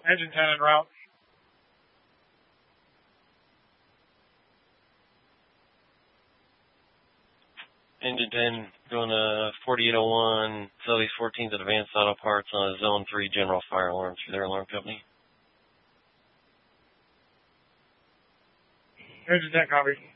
Engine 10 en route. Engine 10 going to 4801 Southeast 14th at Advanced Auto Parts on a Zone 3 general fire alarm through their alarm company. Engine 10 copy.